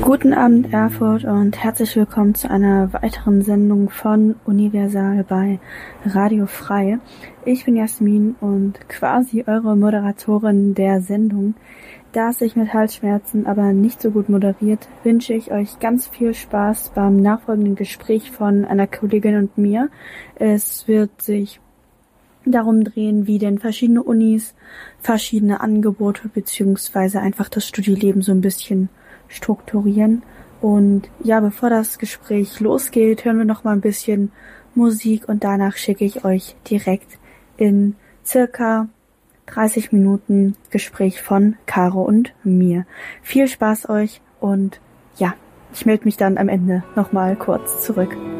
Guten Abend Erfurt und herzlich willkommen zu einer weiteren Sendung von Universal bei Radio Frei. Ich bin Jasmin und quasi eure Moderatorin der Sendung. Da es sich mit Halsschmerzen aber nicht so gut moderiert, wünsche ich euch ganz viel Spaß beim nachfolgenden Gespräch von einer Kollegin und mir. Es wird sich darum drehen, wie denn verschiedene Unis verschiedene Angebote beziehungsweise einfach das Studieleben so ein bisschen strukturieren. Und ja, bevor das Gespräch losgeht, hören wir noch mal ein bisschen Musik und danach schicke ich euch direkt in circa 30 Minuten Gespräch von Caro und mir. Viel Spaß euch und ja, ich melde mich dann am Ende noch mal kurz zurück.